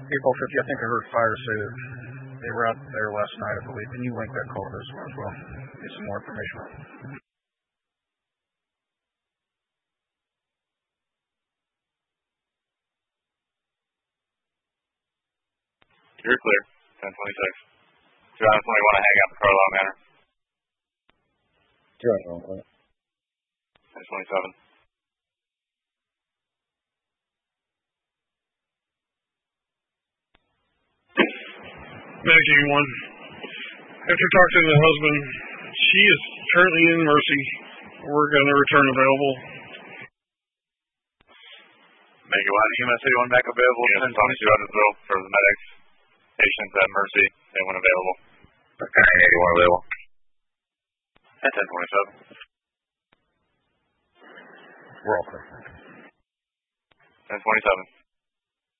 April 50, I think I heard fire say that they were out there last night, I believe. Can you link that call as well? Get some more information. You're clear. 1026. You're honestly want to hang out the Carlisle Manor. You're on 1027. Medic 81. After talking to the husband, she is currently in Mercy. We're going to return available. Medic 1, EMS 81 back available. Yes, Tommy 200 for the medics. Patients at Mercy, they went available. Okay, 81 available. At 1027. We're all clear. 1027.